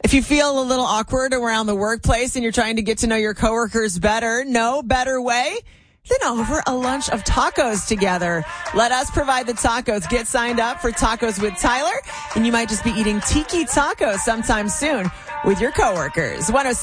If you feel a little awkward around the workplace and you're trying to get to know your coworkers better, no better way than over a lunch of tacos together. Let us provide the tacos. Get signed up for Tacos with Tyler, and you might just be eating tiki tacos sometime soon with your coworkers.